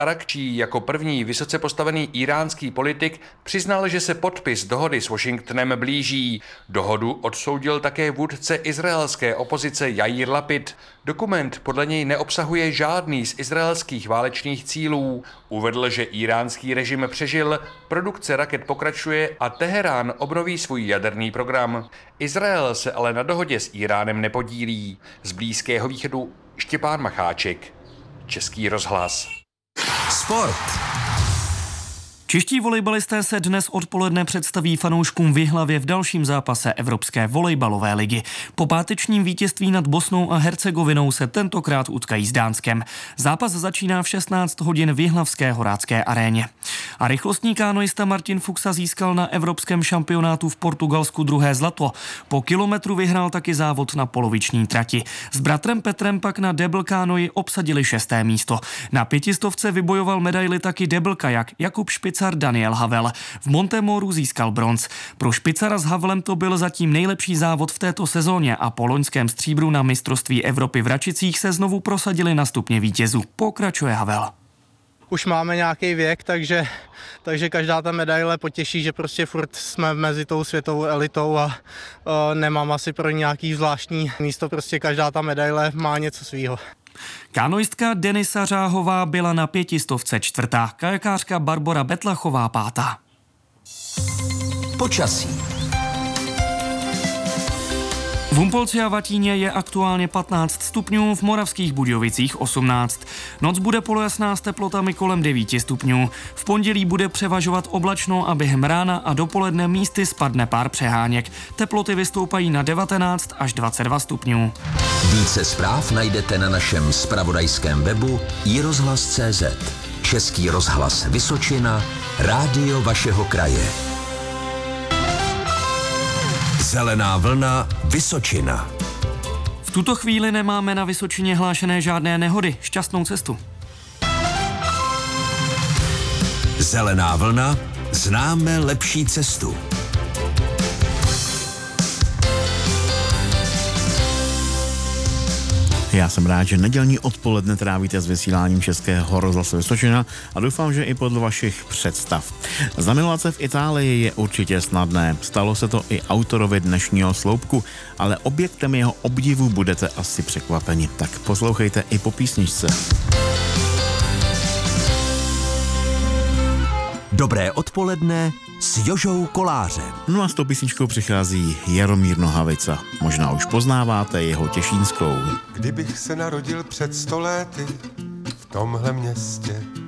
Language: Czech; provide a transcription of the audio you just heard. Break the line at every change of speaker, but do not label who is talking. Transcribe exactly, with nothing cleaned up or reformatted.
Arakčí jako první vysoce postavený íránský politik přiznal, že se podpis dohody s Washingtonem blíží. Dohodu odsoudil také vůdce izraelské opozice Jair Lapid. Dokument podle něj neobsahuje žádný z izraelských válečných cílů. Uvedl, že íránský režim přežil, produkce raket pokračuje a Teherán obnoví svůj jaderný program. Izrael se ale na dohodě s Íránem nepodílí. Z Blízkého východu Štěpán Macháček, Český rozhlas.
Sport.
Čeští volejbalisté se dnes odpoledne představí fanouškům v Jihlavě v dalším zápase Evropské volejbalové ligy. Po pátečním vítězství nad Bosnou a Hercegovinou se tentokrát utkají s Dánskem. Zápas začíná v šestnáct hodin v jihlavské Horácké aréně. A rychlostní kánoista Martin Fuxa získal na evropském šampionátu v Portugalsku druhé zlato. Po kilometru vyhrál taky závod na poloviční trati. S bratrem Petrem pak na debl kánoji obsadili šesté místo. Na pětistovce vybojoval medaili taky debl kajak Jakub Špicar Daniel Havel. V Montemoru získal bronz. Pro Špicara s Havlem to byl zatím nejlepší závod v této sezóně a po loňském stříbru na mistrovství Evropy v Račicích se znovu prosadili na stupně vítězů. Pokračuje Havel.
Už máme nějaký věk, takže, takže každá ta medaile potěší, že prostě furt jsme mezi tou světovou elitou a uh, nemám asi pro nějaký zvláštní místo, prostě každá ta medaile má něco svýho.
Kánoistka Denisa Řáhová byla na pětistovce čtvrtá, kajakářka Barbora Betlachová pátá.
Počasí.
V Humpolci a Vatíně je aktuálně patnáct stupňů, v Moravských Budějovicích osmnáct. Noc bude polojasná s teplotami kolem devět stupňů. V pondělí bude převažovat oblačno a během rána a dopoledne místy spadne pár přeháněk. Teploty vystoupají na devatenáct až dvacet dva stupňů.
Více zpráv najdete na našem zpravodajském webu i rozhlas tečka cé zet. Český rozhlas Vysočina, rádio vašeho kraje. Zelená vlna Vysočina.
V tuto chvíli nemáme na Vysočině hlášené žádné nehody. Šťastnou cestu.
Zelená vlna, známe lepší cestu.
Já jsem rád, že nedělní odpoledne trávíte s vysíláním Českého rozhlasu Vysočina a doufám, že i podle vašich představ. Zamilovat se v Itálii je určitě snadné. Stalo se to i autorovi dnešního sloupku, ale objektem jeho obdivu budete asi překvapeni. Tak poslouchejte i po písničce.
Dobré odpoledne s Jožou Kolářem.
No a s tou písničkou přichází Jaromír Nohavica. Možná už poznáváte jeho těšínskou.
Kdybych se narodil před sto lety v tomhle městě,